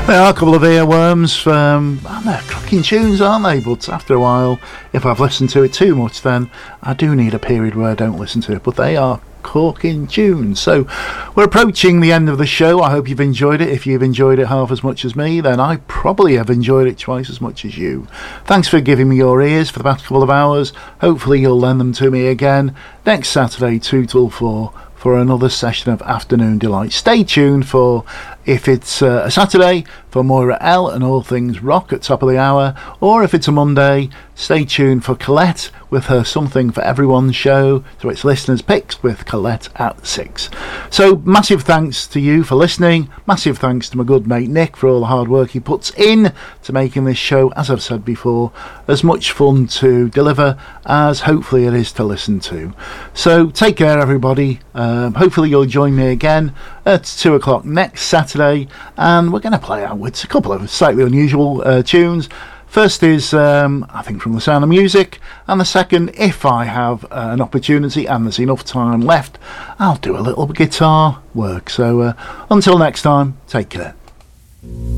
They are a couple of earworms, and they're cracking tunes, aren't they? But after a while, if I've listened to it too much, then I do need a period where I don't listen to it. But they are corking tunes. So we're approaching the end of the show. I hope you've enjoyed it. If you've enjoyed it half as much as me, then I probably have enjoyed it twice as much as you. Thanks for giving me your ears for the past couple of hours. Hopefully you'll lend them to me again next Saturday 2 till 4 for another session of Afternoon Delight. Stay tuned for, if it's a Saturday, for Moira L and All Things Rock at top of the hour, or if it's a Monday, stay tuned for Colette with her Something for Everyone show, so it's listeners' picks with Colette at 6. So massive thanks to you for listening, massive thanks to my good mate Nick for all the hard work he puts in to making this show, as I've said before, as much fun to deliver as hopefully it is to listen to. So take care everybody, hopefully you'll join me again at 2 o'clock next Saturday, and we're going to play out with a couple of slightly unusual tunes. First is, I think, From the Sound of Music, and the second, if I have an opportunity and there's enough time left, I'll do a little guitar work. So until next time, take care.